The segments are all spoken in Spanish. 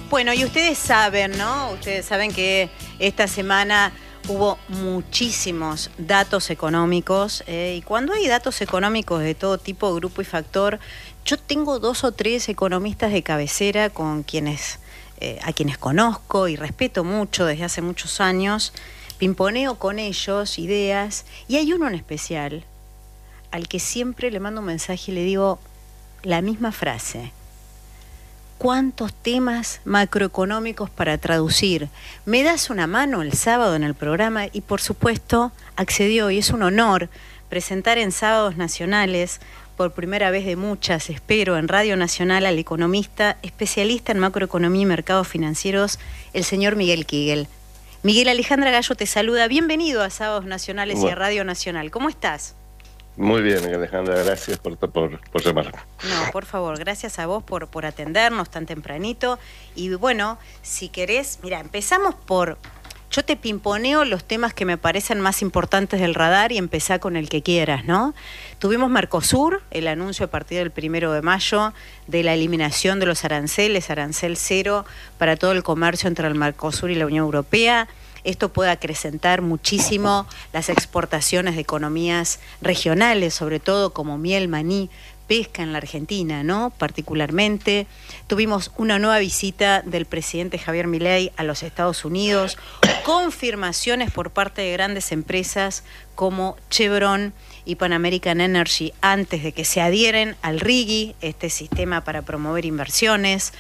Bueno, y ustedes saben, ¿no? Ustedes saben que esta semana hubo muchísimos datos económicos y cuando hay datos económicos de todo tipo, grupo y factor, yo tengo 2 o 3 economistas de cabecera con quienes, a quienes conozco y respeto mucho desde hace muchos años, pimponeo con ellos ideas y hay uno en especial al que siempre le mando un mensaje y le digo la misma frase. ¿Cuántos temas macroeconómicos para traducir? ¿Me das una mano el sábado en el programa? Y por supuesto accedió, y es un honor presentar en Sábados Nacionales, por primera vez de muchas, espero, en Radio Nacional al economista, especialista en macroeconomía y mercados financieros, el señor Miguel Kigel. Miguel, Alejandra Gallo te saluda. Bienvenido a Sábados Nacionales y a Radio Nacional. ¿Cómo estás? Muy bien, Alejandra, gracias por llamar. No, por favor, gracias a vos por atendernos tan tempranito. Y bueno, si querés, mira, empezamos por... Yo te pimponeo los temas que me parecen más importantes del radar y empezá con el que quieras, ¿no? Tuvimos Mercosur, el anuncio a partir del 1 de mayo de la eliminación de los aranceles, arancel cero para todo el comercio entre el Mercosur y la Unión Europea. Esto puede acrecentar muchísimo las exportaciones de economías regionales, sobre todo como miel, maní, pesca en la Argentina, ¿no? Particularmente. Tuvimos una nueva visita del presidente Javier Milei a los Estados Unidos, confirmaciones por parte de grandes empresas como Chevron y Pan American Energy antes de que se adhieren al RIGI, este sistema para promover inversiones.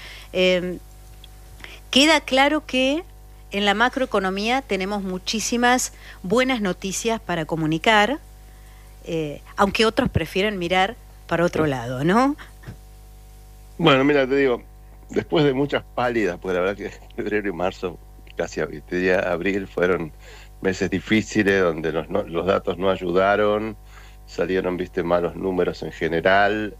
Queda claro que en la macroeconomía tenemos muchísimas buenas noticias para comunicar, aunque otros prefieren mirar para otro lado, ¿no? Bueno, mira, te digo, después de muchas pálidas, porque la verdad que febrero y marzo, casi abril, fueron meses difíciles donde los datos no ayudaron, salieron, malos números en general,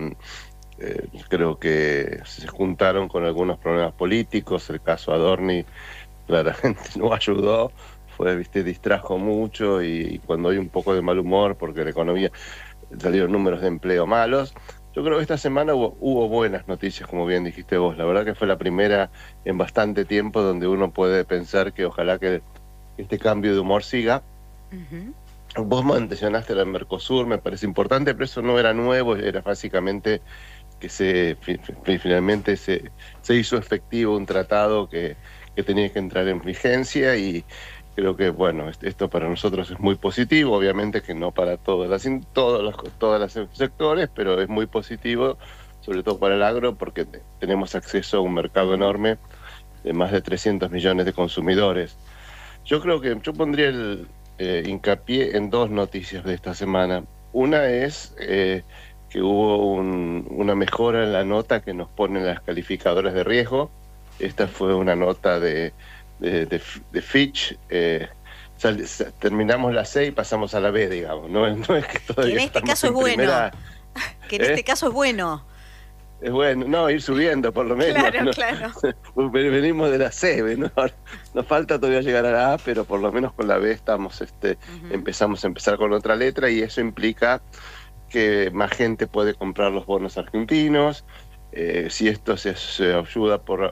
creo que se juntaron con algunos problemas políticos, el caso Adorni claramente no ayudó, distrajo mucho y cuando hay un poco de mal humor porque la economía salieron números de empleo malos. Yo creo que esta semana hubo buenas noticias, como bien dijiste vos. La verdad que fue la primera en bastante tiempo donde uno puede pensar que ojalá que este cambio de humor siga. Uh-huh. Vos mencionaste el Mercosur, me parece importante, pero eso no era nuevo, era básicamente que finalmente se hizo efectivo un tratado que tenía que entrar en vigencia y creo que, bueno, esto para nosotros es muy positivo, obviamente que no para todos los sectores, pero es muy positivo, sobre todo para el agro, porque tenemos acceso a un mercado enorme de más de 300 millones de consumidores. Yo creo que yo pondría el hincapié en 2 noticias de esta semana. Una es que hubo una mejora en la nota que nos ponen las calificadoras de riesgo. Esta fue una nota de Fitch, terminamos la C y pasamos a la B, digamos. No es que todavía que en este caso es bueno. Primera, que en este caso es bueno. Es bueno, no, ir subiendo por lo menos. Claro, ¿no? Claro. Venimos de la C, ¿no? Nos falta todavía llegar a la A, pero por lo menos con la B estamos, empezamos a empezar con otra letra y eso implica que más gente puede comprar los bonos argentinos. Si esto se ayuda por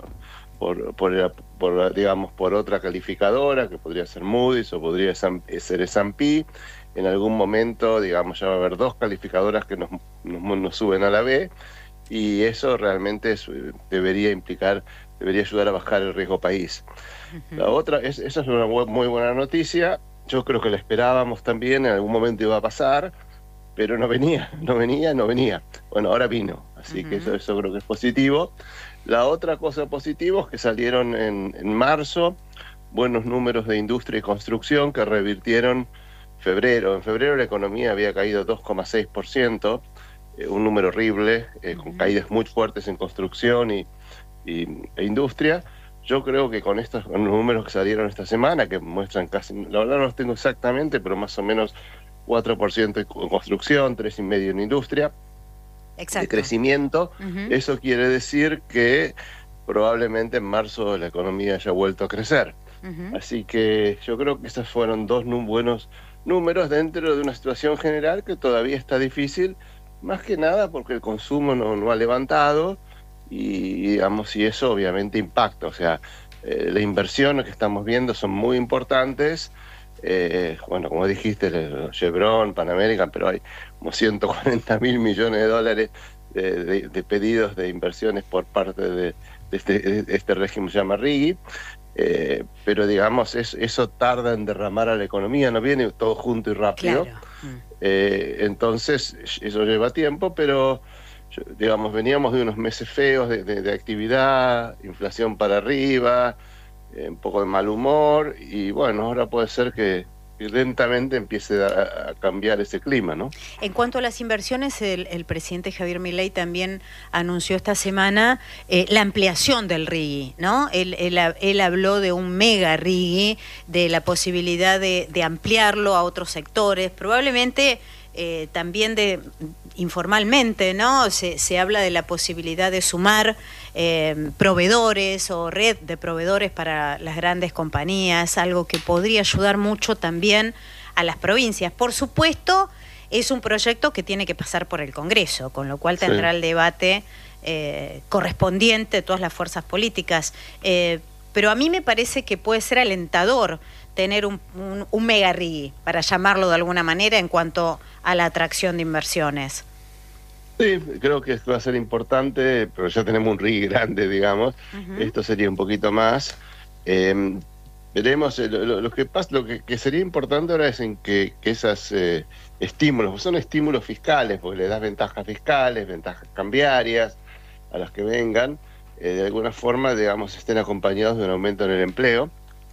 otra calificadora, que podría ser Moody's o podría ser S&P, en algún momento, digamos, ya va a haber 2 calificadoras que nos suben a la B, y eso realmente debería ayudar a bajar el riesgo país. Uh-huh. La otra, esa es una muy buena noticia, yo creo que la esperábamos también, en algún momento iba a pasar, pero no venía. Bueno, ahora vino, así que eso creo que es positivo. La otra cosa positiva es que salieron en marzo buenos números de industria y construcción que revirtieron febrero. En febrero la economía había caído 2,6%, un número horrible, con caídas muy fuertes en construcción e industria. Yo creo que con estos números que salieron esta semana, que muestran casi, la verdad no los tengo exactamente, pero más o menos 4% en construcción, 3,5% en industria. Exacto. De crecimiento. Uh-huh. Eso quiere decir que probablemente en marzo la economía haya vuelto a crecer. Uh-huh. Así que yo creo que esos fueron 2 buenos números dentro de una situación general que todavía está difícil, más que nada porque el consumo no ha levantado digamos, y eso obviamente impacta. O sea, las inversiones que estamos viendo son muy importantes. Bueno, como dijiste, Chevron, Pan American, pero hay como 140.000 millones de dólares de pedidos de inversiones por parte de este régimen que se llama RIGI. Pero digamos, eso tarda en derramar a la economía, no viene todo junto y rápido. Claro. Entonces, eso lleva tiempo, pero digamos, veníamos de unos meses feos de actividad, inflación para arriba, un poco de mal humor, y bueno, ahora puede ser que lentamente empiece a cambiar ese clima, ¿no? En cuanto a las inversiones, el presidente Javier Milei también anunció esta semana la ampliación del RIGI, ¿no? Él habló de un mega RIGI, de la posibilidad de ampliarlo a otros sectores, probablemente también informalmente, ¿no? Se habla de la posibilidad de sumar proveedores o red de proveedores para las grandes compañías, algo que podría ayudar mucho también a las provincias. Por supuesto, es un proyecto que tiene que pasar por el Congreso, con lo cual tendrá el debate correspondiente de todas las fuerzas políticas. Pero a mí me parece que puede ser alentador tener un mega RIGI, para llamarlo de alguna manera, en cuanto a la atracción de inversiones. Sí, creo que va a ser importante, pero ya tenemos un RIGI grande, digamos. Esto sería un poquito más. Veremos, lo que sería importante ahora es en que esos estímulos, son estímulos fiscales, porque le das ventajas fiscales, ventajas cambiarias a las que vengan, de alguna forma, digamos, estén acompañados de un aumento en el empleo,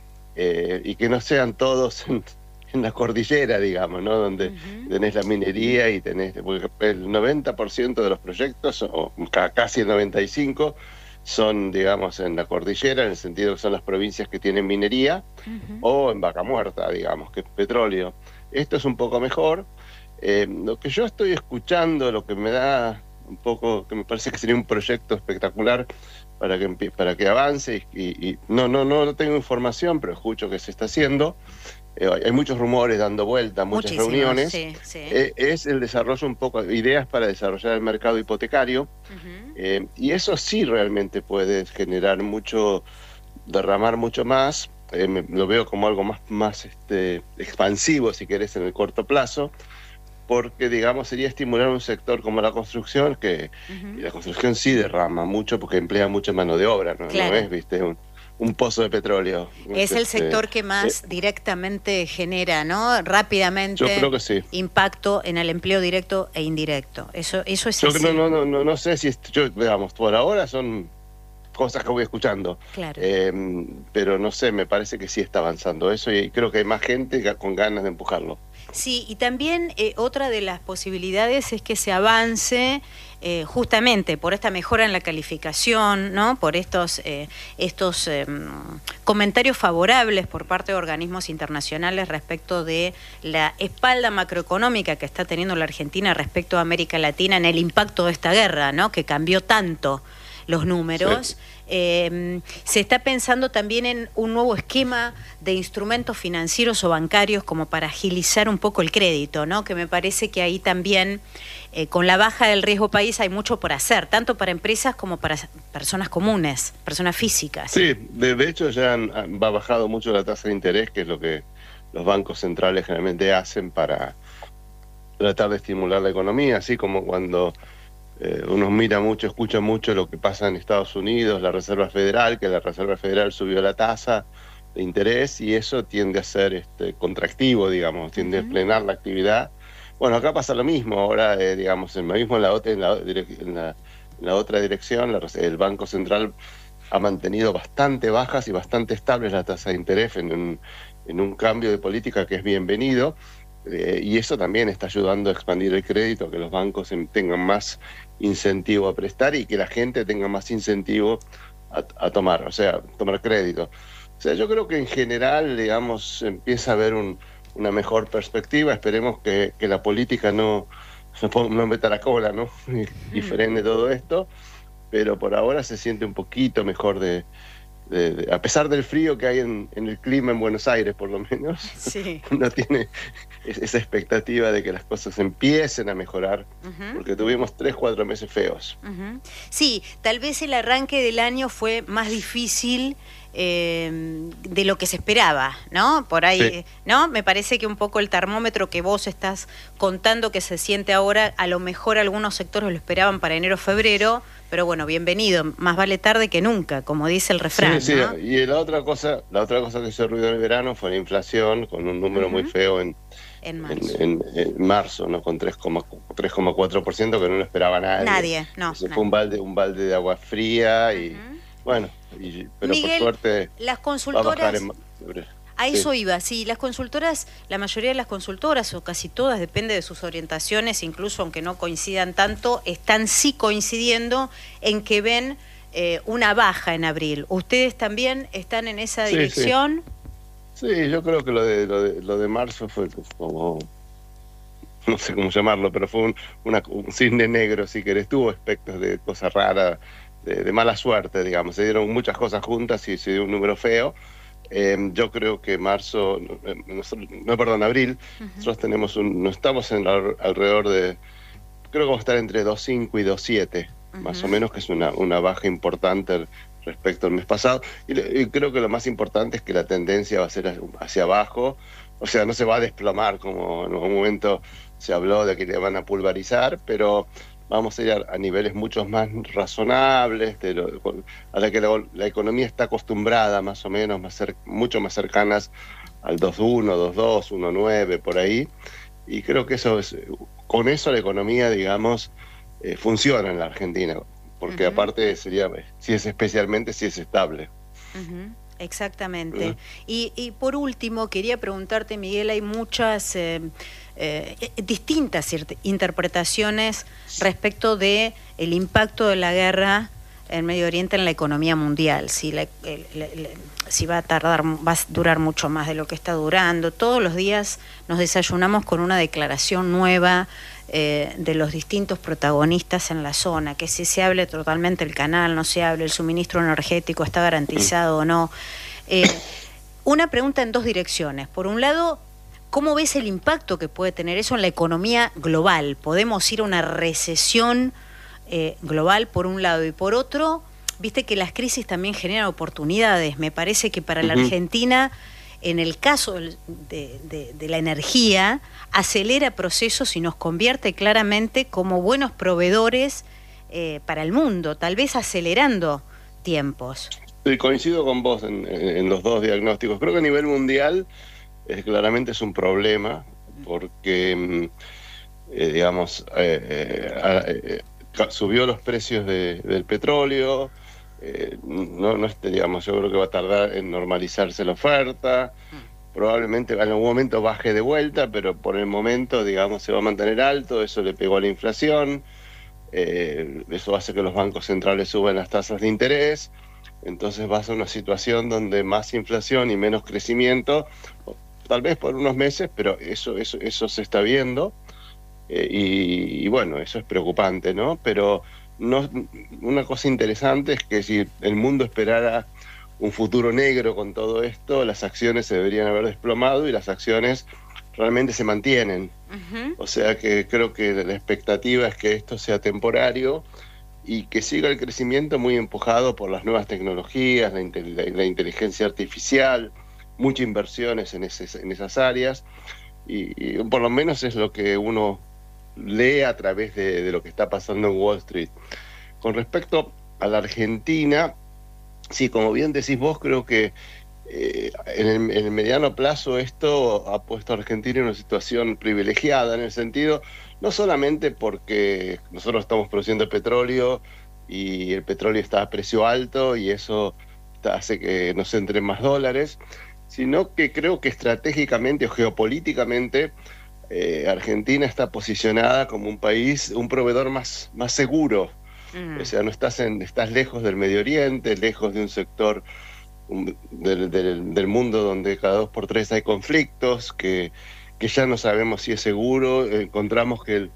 y que no sean todos en la cordillera, digamos, ¿no? Donde tenés la minería y tenés, porque el 90% de los proyectos, o casi el 95%, son, digamos, en la cordillera, en el sentido que son las provincias que tienen minería, o en Vaca Muerta, digamos, que es petróleo. Esto es un poco mejor. Lo que yo estoy escuchando, lo que me da un poco, que me parece que sería un proyecto espectacular para que avance, y no tengo información, pero escucho que se está haciendo. Hay muchos rumores dando vuelta, muchas reuniones. Sí, sí. Es el desarrollo un poco, ideas para desarrollar el mercado hipotecario, y eso sí realmente puede generar mucho, derramar mucho más. Lo veo como algo más expansivo, si querés, en el corto plazo, porque, digamos, sería estimular un sector como la construcción, que y la construcción sí derrama mucho porque emplea mucha mano de obra, ¿no? Claro. ¿No es, viste? Un pozo de petróleo. Es el sector que más directamente genera, ¿no? Rápidamente. Yo creo que sí. Impacto en el empleo directo e indirecto. Eso es yo así. No sé si, digamos, por ahora son cosas que voy escuchando. Claro. Pero no sé, me parece que sí está avanzando eso, y creo que hay más gente con ganas de empujarlo. Sí, y también otra de las posibilidades es que se avance justamente por esta mejora en la calificación, ¿no? Por estos comentarios favorables por parte de organismos internacionales respecto de la espalda macroeconómica que está teniendo la Argentina respecto a América Latina en el impacto de esta guerra, ¿no? Que cambió tanto los números. Sí. Se está pensando también en un nuevo esquema de instrumentos financieros o bancarios como para agilizar un poco el crédito, ¿no? Que me parece que ahí también, con la baja del riesgo país, hay mucho por hacer, tanto para empresas como para personas comunes, personas físicas. Sí, de hecho ya va bajado mucho la tasa de interés, que es lo que los bancos centrales generalmente hacen para tratar de estimular la economía, así como cuando uno mira mucho, escucha mucho lo que pasa en Estados Unidos, la Reserva Federal, que la Reserva Federal subió la tasa de interés, y eso tiende a ser contractivo, digamos, tiende a frenar la actividad. Bueno, acá pasa lo mismo, ahora, digamos, en la otra dirección, el Banco Central ha mantenido bastante bajas y bastante estables la tasa de interés en un cambio de política que es bienvenido. Y eso también está ayudando a expandir el crédito, que los bancos tengan más incentivo a prestar y que la gente tenga más incentivo a tomar crédito. O sea, yo creo que en general, digamos, empieza a haber una mejor perspectiva. Esperemos que la política no meta la cola, ¿no? y frene todo esto, pero por ahora se siente un poquito mejor de a pesar del frío que hay en el clima en Buenos Aires, por lo menos, Sí. uno tiene esa expectativa de que las cosas empiecen a mejorar, porque tuvimos 3, 4 meses feos. Sí, tal vez el arranque del año fue más difícil de lo que se esperaba, ¿no? Por ahí, Sí. ¿no? Me parece que un poco el termómetro que vos estás contando que se siente ahora, a lo mejor algunos sectores lo esperaban para enero, febrero, pero bueno, bienvenido, más vale tarde que nunca, como dice el refrán, Sí, sí, ¿no? y la otra cosa que hizo ruido en el verano fue la inflación, con un número muy Ujú. feo En marzo. en marzo, ¿no? Con 3,4%, que no lo esperaba nadie. Nadie, no, Eso fue nadie. un balde de agua fría y Ujú. bueno, pero por Miguel, suerte las va a bajar consultoras, febrero. a Sí. eso iba, sí, las consultoras, la mayoría de las consultoras, o casi todas, depende de sus orientaciones, incluso aunque no coincidan tanto, están sí coincidiendo en que ven una baja en abril. ¿Ustedes también están en esa Sí, sí. dirección? Sí, yo creo que lo de marzo fue como, no sé cómo llamarlo, pero fue un cisne negro, si querés. Tuvo aspectos de cosa rara, de mala suerte, digamos. Se dieron muchas cosas juntas y se dio un número feo. Yo creo que marzo, perdón, abril, Ujú. nosotros no estamos alrededor de, creo que vamos a estar entre 2,5 y 2,7, más o Ujú. menos, que es una baja importante respecto al mes pasado. Y creo que lo más importante es que la tendencia va a ser hacia abajo, o sea, no se va a desplomar como en un momento se habló de que le van a pulverizar, pero vamos a ir a niveles mucho más razonables, a la que la economía está acostumbrada más o menos, mucho más cercanas al 2,1, 2,2, 1,9, por ahí. Y creo que con eso la economía, digamos, funciona en la Argentina, porque Ujú. aparte si es especialmente, si es estable. Ujú, exactamente. ¿Verdad? Y por último, quería preguntarte, Miguel, hay muchas distintas interpretaciones respecto de el impacto de la guerra en Medio Oriente en la economía mundial, si va a tardar, va a durar mucho más de lo que está durando. Todos los días nos desayunamos con una declaración nueva de los distintos protagonistas en la zona, que si se hable totalmente el canal, no se hable, el suministro energético está garantizado o no. Una pregunta en dos direcciones. Por un lado, ¿cómo ves el impacto que puede tener eso en la economía global? ¿Podemos ir a una recesión global por un lado? Y por otro, viste que las crisis también generan oportunidades. Me parece que para la Ujú. Argentina, en el caso de la energía, acelera procesos y nos convierte claramente como buenos proveedores para el mundo, tal vez acelerando tiempos. Sí, coincido con vos en los dos diagnósticos. Creo que a nivel mundial claramente es un problema, porque, digamos, subió los precios del petróleo. Digamos, yo creo que va a tardar en normalizarse la oferta. Probablemente en algún momento baje de vuelta, pero por el momento, digamos, se va a mantener alto. Eso le pegó a la inflación. Eso hace que los bancos centrales suban las tasas de interés. Entonces vas a una situación donde más inflación y menos crecimiento, tal vez por unos meses, pero eso se está viendo. Y bueno, eso es preocupante, ¿no? Pero no, una cosa interesante es que si el mundo esperara un futuro negro con todo esto, las acciones se deberían haber desplomado y las acciones realmente se mantienen. Ujú. O sea que creo que la expectativa es que esto sea temporario y que siga el crecimiento muy empujado por las nuevas tecnologías, la inteligencia artificial, muchas inversiones en esas áreas, y por lo menos es lo que uno lee a través de lo que está pasando en Wall Street. Con respecto a la Argentina, sí, como bien decís vos, creo que en el mediano plazo esto ha puesto a Argentina en una situación privilegiada, en el sentido, no solamente porque nosotros estamos produciendo petróleo y el petróleo está a precio alto y eso hace que nos entren más dólares, sino que creo que estratégicamente o geopolíticamente Argentina está posicionada como un país, un proveedor más seguro. O Mm. sea, no estás lejos del Medio Oriente, lejos de un sector del mundo donde cada 2 por 3 hay conflictos, que ya no sabemos si es seguro. Encontramos que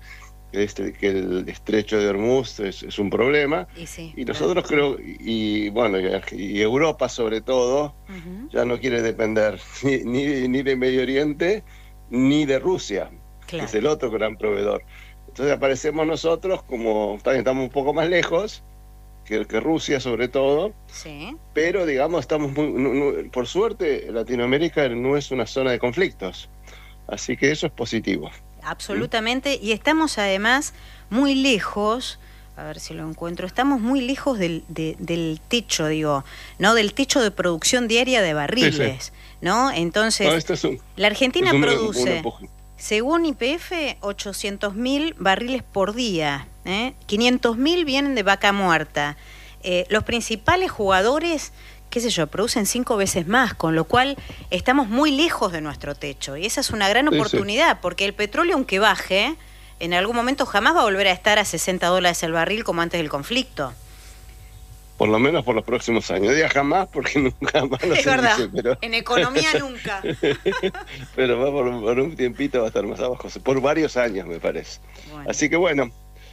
que el estrecho de Hormuz es un problema. Y sí, y nosotros creo, bueno, y Europa sobre todo, ya no quiere depender ni de Medio Oriente ni de Rusia, que es el otro gran proveedor. Entonces aparecemos nosotros como, también estamos un poco más lejos que Rusia sobre todo, pero digamos estamos por suerte Latinoamérica no es una zona de conflictos, así que eso es positivo. Absolutamente, y estamos además muy lejos, a ver si lo encuentro, estamos muy lejos del techo, digo, ¿no? Del techo de producción diaria de barriles, ¿no? Entonces, la Argentina produce, según YPF, 800.000 barriles por día, 500.000 vienen de vaca muerta. Los principales jugadores, qué sé yo, producen 5 veces más, con lo cual estamos muy lejos de nuestro techo. Y esa es una gran oportunidad, porque el petróleo, aunque baje, en algún momento jamás va a volver a estar a $60 el barril como antes del conflicto. Por lo menos por los próximos años. Diga jamás, porque nunca más lo es verdad, dice, pero... en economía nunca. Pero va por un tiempito va a estar más abajo, por varios años me parece. Bueno. Así que bueno,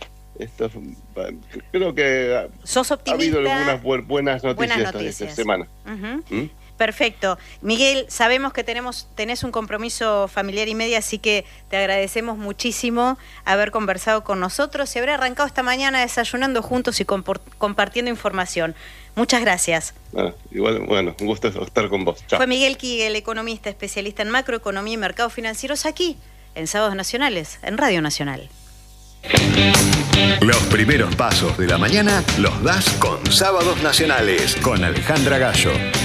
creo que ¿Sos optimista? Ha habido algunas buenas noticias esta semana. Perfecto. Miguel, sabemos que tenés un compromiso familiar y medio, así que te agradecemos muchísimo haber conversado con nosotros y haber arrancado esta mañana desayunando juntos y compartiendo información. Muchas gracias. Igual, bueno, un gusto estar con vos. Chao. Fue Miguel Kigel, economista especialista en macroeconomía y mercados financieros, aquí en Sábados Nacionales, en Radio Nacional. Los primeros pasos de la mañana los das con Sábados Nacionales, con Alejandra Gallo.